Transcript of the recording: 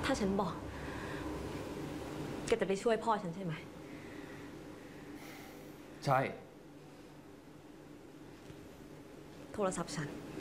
ถ้าฉันบอกแกจะไปช่วยพ่อฉันใช่ไหมใช่โทรศัพท์ฉัน